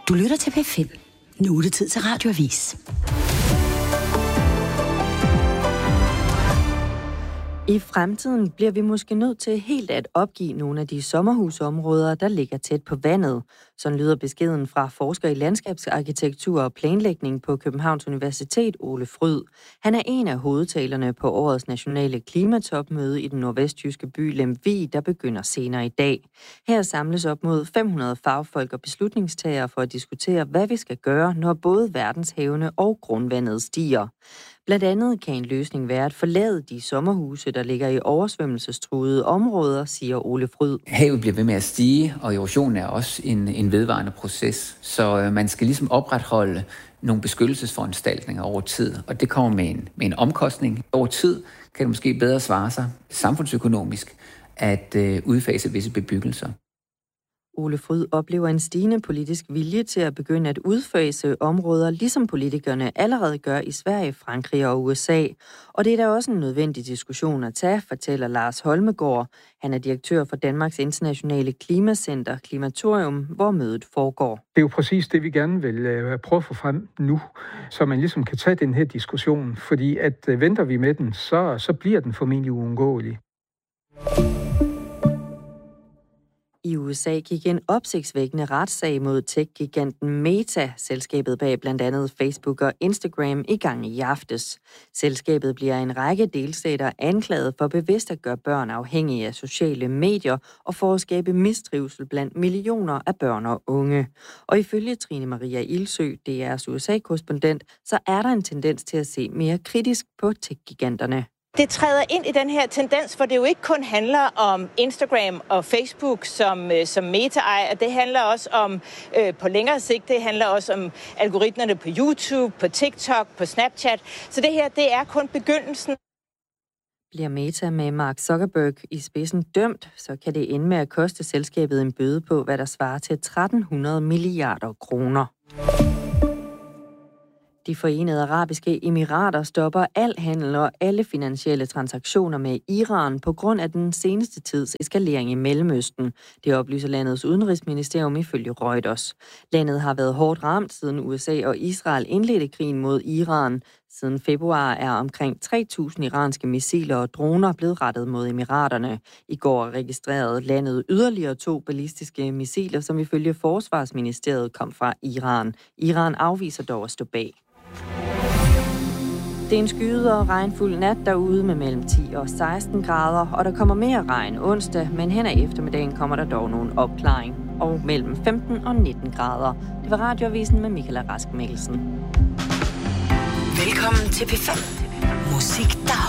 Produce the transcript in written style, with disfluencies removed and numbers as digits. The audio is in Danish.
Du lytter til P5. Nu er det tid til Radioavis. I fremtiden bliver vi måske nødt til helt at opgive nogle af de sommerhusområder, der ligger tæt på vandet. Sådan lyder beskeden fra forsker i landskabsarkitektur og planlægning på Københavns Universitet, Ole Fryd. Han er en af hovedtalerne på årets nationale klimatopmøde i den nordvestjyske by Lemvig, der begynder senere i dag. Her samles op mod 500 fagfolk og beslutningstagere for at diskutere, hvad vi skal gøre, når både verdenshavene og grundvandet stiger. Blandt andet kan en løsning være at forlade de sommerhuse, der ligger i oversvømmelsestruede områder, siger Ole Fryd. Havet bliver ved med at stige, og erosion er også en vedvarende proces. Så man skal ligesom opretholde nogle beskyttelsesforanstaltninger over tid, og det kommer med en omkostning. Over tid kan det måske bedre svare sig samfundsøkonomisk at udfase visse bebyggelser. Ole Fryd oplever en stigende politisk vilje til at begynde at udfase områder, ligesom politikerne allerede gør i Sverige, Frankrig og USA. Og det er da også en nødvendig diskussion at tage, fortæller Lars Holmegård. Han er direktør for Danmarks Internationale Klimacenter, Klimatorium, hvor mødet foregår. Det er jo præcis det, vi gerne vil prøve at få frem nu, så man ligesom kan tage den her diskussion. Fordi at venter vi med den, så bliver den formentlig uundgåelig. I USA gik en opsigtsvækkende retssag mod tech-giganten Meta, selskabet bag blandt andet Facebook og Instagram, i gang i aftes. Selskabet bliver en række delstater anklaget for bevidst at gøre børn afhængige af sociale medier og for at skabe mistrivsel blandt millioner af børn og unge. Og ifølge Trine Maria Ildsø, DR's USA-korrespondent, så er der en tendens til at se mere kritisk på tech-giganterne. Det træder ind i den her tendens, for det jo ikke kun handler om Instagram og Facebook som Meta ejer. Det handler også om, på længere sigt, det handler også om algoritmerne på YouTube, på TikTok, på Snapchat. Så det her, det er kun begyndelsen. Bliver Meta med Mark Zuckerberg i spidsen dømt, så kan det ende med at koste selskabet en bøde på, hvad der svarer til 1300 milliarder kroner. De Forenede Arabiske Emirater stopper al handel og alle finansielle transaktioner med Iran på grund af den seneste tids eskalering i Mellemøsten. Det oplyser landets udenrigsministerium ifølge Reuters. Landet har været hårdt ramt, siden USA og Israel indledte krigen mod Iran. Siden februar er omkring 3.000 iranske missiler og droner blevet rettet mod Emiraterne. I går registrerede landet yderligere 2 ballistiske missiler, som ifølge Forsvarsministeriet kom fra Iran. Iran afviser dog at stå bag. Det er en skyet og regnfuld nat derude med mellem 10 og 16 grader, og der kommer mere regn onsdag, men hen ad eftermiddagen kommer der dog nogle opklaring, og mellem 15 og 19 grader. Det var Radioavisen med Michaela Rask Mikkelsen. Velkommen til P5. Musik, der